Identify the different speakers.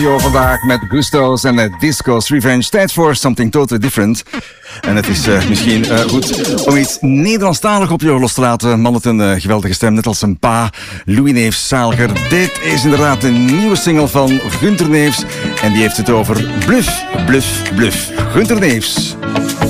Speaker 1: Vandaag met Gusto's en Disco's Revenge. Tijd voor something totally different. En het is misschien goed om iets Nederlandstalig op je los te laten. Man met een geweldige stem, net als zijn pa, Louis Neefs Zaliger. Dit is inderdaad een nieuwe single van Gunter Neefs. En die heeft het over Bluff, Bluff, Bluff. Gunter Neefs.